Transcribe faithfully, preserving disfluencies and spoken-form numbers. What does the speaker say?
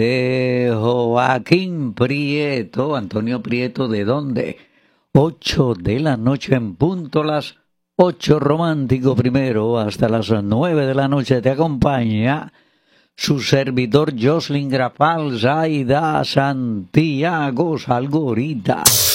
de Joaquín Prieto. Antonio Prieto, ¿de dónde? Ocho de la noche en punto, las ocho romántico primero, hasta las nueve de la noche te acompaña su servidor Jocelyn Grapal, Zaida Santiago Salgorita.